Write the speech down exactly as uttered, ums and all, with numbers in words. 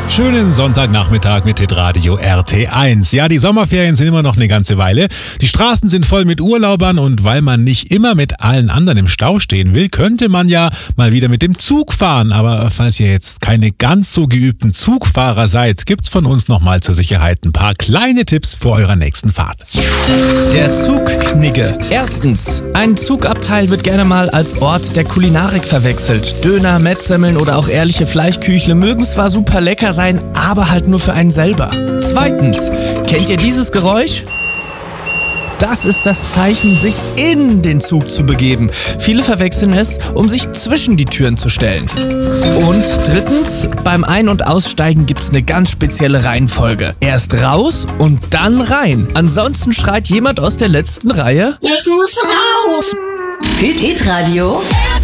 Schönen Sonntagnachmittag mit Hitradio R T eins. Ja, die Sommerferien sind immer noch eine ganze Weile. Die Straßen sind voll mit Urlaubern und weil man nicht immer mit allen anderen im Stau stehen will, könnte man ja mal wieder mit dem Zug fahren. Aber falls ihr jetzt keine ganz so geübten Zugfahrer seid, gibt's von uns nochmal zur Sicherheit ein paar kleine Tipps vor eurer nächsten Fahrt. Der Zugknigge. Erstens, ein Zugabteil wird gerne mal als Ort der Kulinarik verwechselt. Döner, Mettsemmeln oder auch ehrliche Fleischküchle mögen zwar super lecker sein, aber halt nur für einen selber. Zweitens, kennt ihr dieses Geräusch? Das ist das Zeichen, sich in den Zug zu begeben. Viele verwechseln es, um sich zwischen die Türen zu stellen. Und drittens, beim Ein- und Aussteigen gibt's eine ganz spezielle Reihenfolge. Erst raus und dann rein. Ansonsten schreit jemand aus der letzten Reihe: Ich muss raus! Hitradio